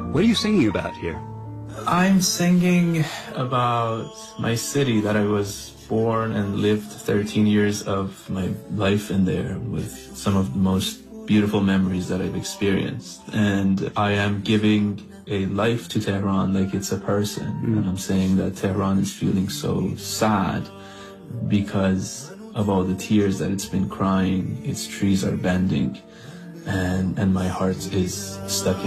What are you singing about here? I'm singing about my city that I was born and lived 13 years of my life in there, with some of the most beautiful memories that I've experienced. And I am giving a life to Tehran like it's a person. And I'm saying that Tehran is feeling so sad because of all the tears that it's been crying. Its trees are bending, and my heart is stuck